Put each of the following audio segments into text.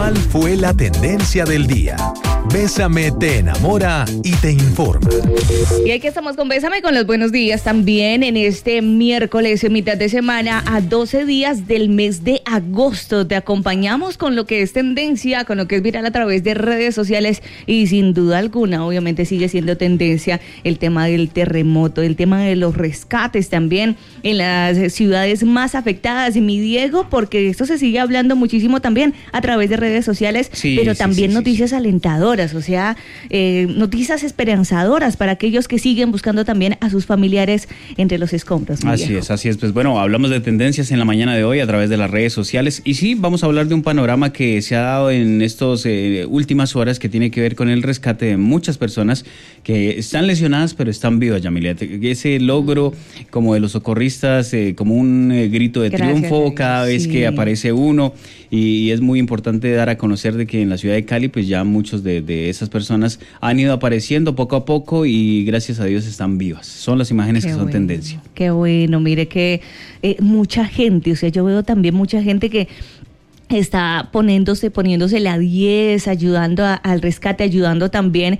¿Cuál fue la tendencia del día? Bésame te enamora y te informa. Y aquí estamos con Bésame, con los buenos días también en este miércoles, en mitad de semana, a 12 días del mes de agosto. Te acompañamos con lo que es tendencia, con lo que es viral a través de redes sociales y sin duda alguna, obviamente sigue siendo tendencia el tema del terremoto, el tema de los rescates también en las ciudades más afectadas. Y mi Diego, porque esto se sigue hablando muchísimo también a través de redes sociales, pero también noticias alentadoras. O sea, noticias esperanzadoras para aquellos que siguen buscando también a sus familiares entre los escombros. Así es. Pues bueno, hablamos de tendencias en la mañana de hoy a través de las redes sociales y sí, vamos a hablar de un panorama que se ha dado en estas últimas horas que tiene que ver con el rescate de muchas personas que están lesionadas pero están vivas, Yamilet. Ese logro como de los socorristas, como un grito de triunfo cada vez que aparece uno, y es muy importante dar a conocer de que en la ciudad de Cali pues ya muchos de esas personas han ido apareciendo poco a poco y gracias a Dios están vivas. Son las imágenes que son tendencia. Qué bueno, mire que mucha gente, o sea, yo veo también mucha gente que está poniéndose la 10, ayudando al rescate, ayudando también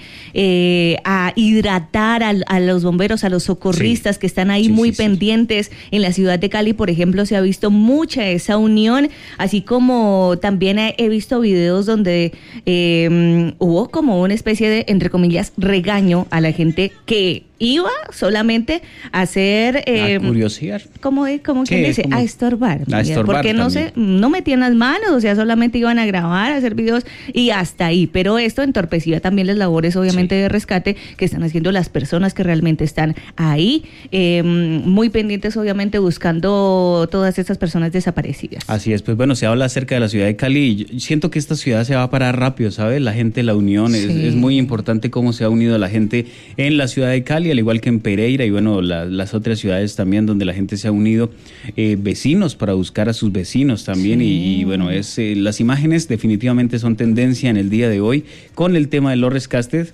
a hidratar a los bomberos, a los socorristas que están ahí muy pendientes. En la ciudad de Cali, por ejemplo, se ha visto mucha esa unión, así como también he visto videos donde hubo como una especie de, entre comillas, regaño a la gente que iba solamente a hacer a curiosear. ¿Cómo quien dice? A estorbar. Porque también. no metían las manos, o sea, solamente iban a grabar, a hacer videos y hasta ahí. Pero esto entorpecía también las labores, obviamente, de rescate que están haciendo las personas que realmente están ahí, muy pendientes, obviamente, buscando todas estas personas desaparecidas. Así es, pues bueno, se habla acerca de la ciudad de Cali y siento que esta ciudad se va a parar rápido, ¿sabes? La gente, la unión, es muy importante cómo se ha unido la gente en la ciudad de Cali, al igual que en Pereira y bueno, las otras ciudades también donde la gente se ha unido, vecinos para buscar a sus vecinos también y bueno, las imágenes definitivamente son tendencia en el día de hoy con el tema de los rescates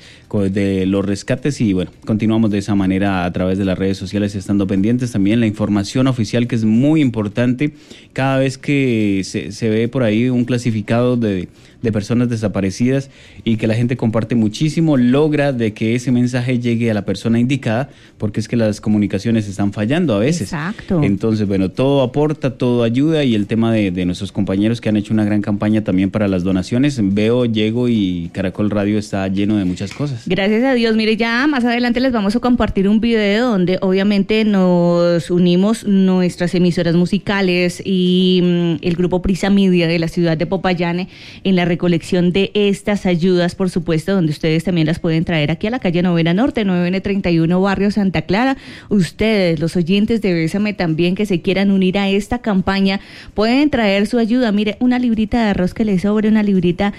y bueno, continuamos de esa manera a través de las redes sociales estando pendientes también la información oficial que es muy importante cada vez que se ve por ahí un clasificado de personas desaparecidas y que la gente comparte muchísimo, logra de que ese mensaje llegue a la persona indicada, porque es que las comunicaciones están fallando a veces. Exacto. Entonces, bueno, todo aporta, todo ayuda y el tema de nuestros compañeros que han hecho una gran campaña también para las donaciones, llego y Caracol Radio está lleno de muchas cosas. Gracias a Dios. Mire, ya más adelante les vamos a compartir un video donde obviamente nos unimos nuestras emisoras musicales y el grupo Prisa Media de la ciudad de Popayán en la recolección de estas ayudas, por supuesto, donde ustedes también las pueden traer aquí a la calle Novena Norte, 9N31, barrio Santa Clara. Ustedes, los oyentes de Bésame también que se quieran unir a esta campaña, pueden traer su ayuda. Mire, una librita de arroz que les sobre, una librita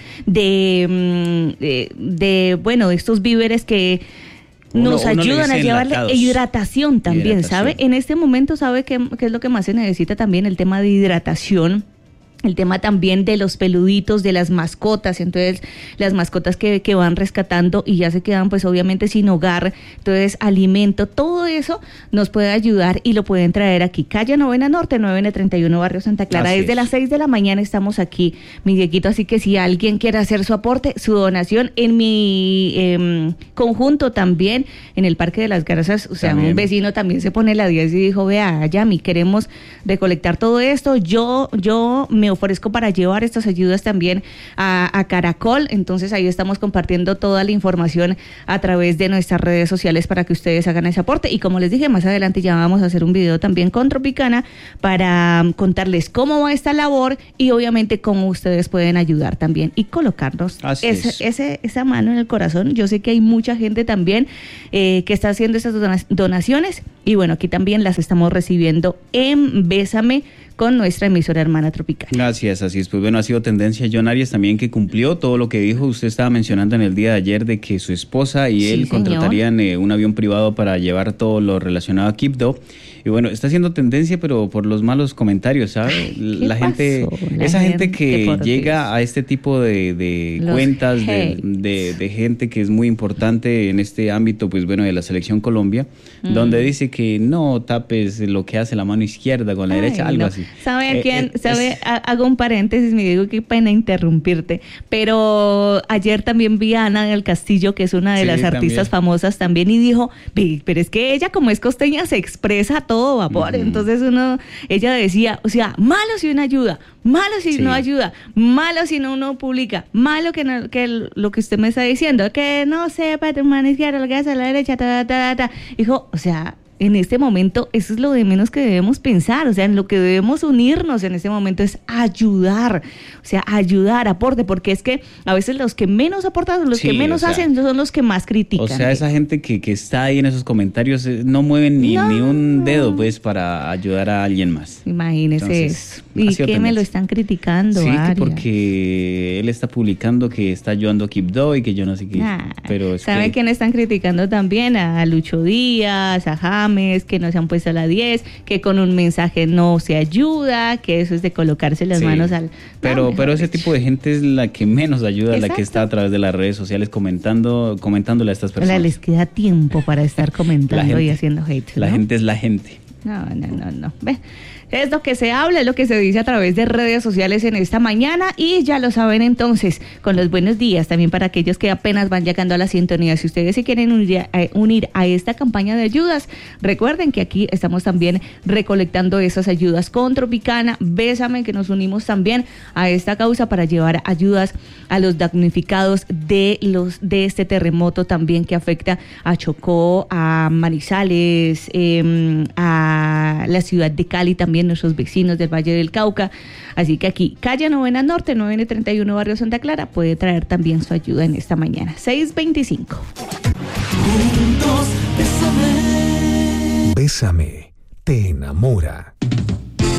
de estos víveres que nos ayudan a llevarle hidratación también, ¿sabe? En este momento, ¿sabe qué es lo que más se necesita también? El tema de hidratación. El tema también de los peluditos, de las mascotas, entonces las mascotas que van rescatando y ya se quedan pues obviamente sin hogar, entonces alimento, todo eso nos puede ayudar y lo pueden traer aquí, calle Novena Norte, 9N31, barrio Santa Clara. Desde las 6 de la mañana estamos aquí, mi Dieguito, así que si alguien quiere hacer su aporte, su donación, en mi conjunto también, en el Parque de las Garzas, o sea, también. Un vecino también se pone la 10 y dijo, vea, Yami, queremos recolectar todo esto, yo me ofrezco para llevar estas ayudas también a Caracol, entonces ahí estamos compartiendo toda la información a través de nuestras redes sociales para que ustedes hagan ese aporte y como les dije, más adelante ya vamos a hacer un video también con Tropicana para contarles cómo va esta labor y obviamente cómo ustedes pueden ayudar también y colocarnos esa mano en el corazón. Yo sé que hay mucha gente también que está haciendo esas donaciones y bueno, aquí también las estamos recibiendo en Bésame con nuestra emisora hermana Tropical. Gracias, así es. Pues bueno, ha sido tendencia John Arias también que cumplió todo lo que dijo. Usted estaba mencionando en el día de ayer de que su esposa y él contratarían un avión privado para llevar todo lo relacionado a Quibdó. Y bueno, está haciendo tendencia, pero por los malos comentarios, ¿sabe? La gente, esa gente que llega a este tipo de cuentas de gente que es muy importante en este ámbito, pues bueno, de la Selección Colombia, donde dice que no tapes lo que hace la mano izquierda con la derecha, algo así. ¿Sabe a quién? Hago un paréntesis, me digo, qué pena interrumpirte, pero ayer también vi a Ana del Castillo, que es una de las artistas famosas también, y dijo, pero es que ella como es costeña se expresa a todo vapor, entonces ella decía, o sea, malo si uno ayuda, malo si no ayuda, malo si no uno publica, malo que lo que usted me está diciendo, que no sepa tu mano izquierda, lo que hace a la derecha, Dijo, o sea, en este momento eso es lo de menos que debemos pensar, o sea, en lo que debemos unirnos en este momento es ayudar, o sea, ayudar, aporte, porque es que a veces los que menos aportan, los que menos hacen, son los que más critican. O sea, esa gente que está ahí en esos comentarios no mueven ni un dedo, pues, para ayudar a alguien más. Imagínese eso. ¿Y qué me lo están criticando? Sí, que porque él está publicando que está ayudando a Quibdó y que yo no sé qué. Pero ¿sabe quién están criticando también? A Lucho Díaz, a James, que no se han puesto a la 10, que con un mensaje no se ayuda, que eso es de colocarse las manos al... Pero ese tipo de gente es la que menos ayuda, la que está a través de las redes sociales comentándole a estas personas. Les queda tiempo para estar comentando y haciendo hate, ¿no? La gente es la gente. No. Ve, es lo que se habla, es lo que se dice a través de redes sociales en esta mañana, y ya lo saben entonces, con los buenos días también para aquellos que apenas van llegando a la sintonía. Si ustedes se quieren unir a esta campaña de ayudas, recuerden que aquí estamos también recolectando esas ayudas con Tropicana, Bésame, que nos unimos también a esta causa para llevar ayudas a los damnificados de este terremoto también que afecta a Chocó, a Manizales, a la ciudad de Cali, también nuestros vecinos del Valle del Cauca. Así que aquí, calle Novena Norte, 931 Barrio Santa Clara, puede traer también su ayuda en esta mañana. 6:25. Bésame, te enamora.